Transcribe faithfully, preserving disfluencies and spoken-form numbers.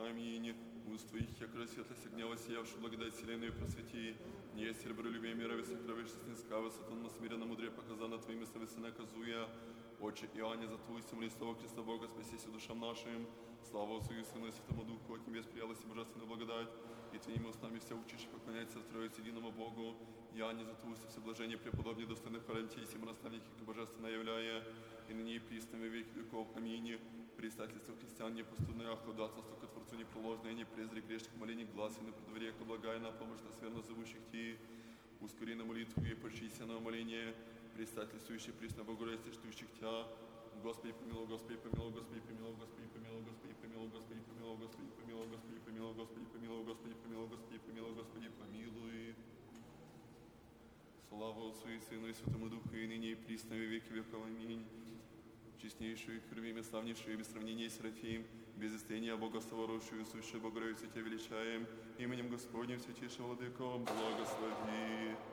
Аминь. Уст Твоих, яко светлость гнева сиявши, благодать вселенную просвети. Не есть серебролюбие мира, высокровечность нискава, сатан смиренно мудрее показана Твоими словесы наказуя. Отче Иоанне, за Твою семлистого Христа Бога, спасися душам нашим. Слава Отцу и Сыну и Святому Духу, от Небес приялась и божественная благодать. И Твоими устами все учишь поклоняться Троице единому Богу. Иоанне, за Твою всеблажение преподобнее достойных Фарантий, сим наставники божественно являя. И ныне и присно во веки веков. Аминь. Предстательство христиан непостудное, ах, ходатайство ко Творцу непреложное, не презри грешных молений глаз и на преддворе, яко благая на помощь нас верно зовущих Ти. Ускори на молитву и почися на моление, предстательствующий присно богородствующих Тя. Господи помилуй, Господи помилуй, Господи помилуй, Господи помилуй, Господи помилуй, Господи помилуй, Господи помилуй, Господи помилуй, Господи помилуй, Господи помилуй, Господи помилуй, Господи помилуй. Слава Отцу и Сыну и Святому Духу, и ныне и присно во веки веков. Аминь. Честнейшую и херувим, славнейшую, без сравнения Серафим, без истления Бога соворошую, сущую Богородицу Тебя величаем, именем Господним святейшего Владыко, благослови.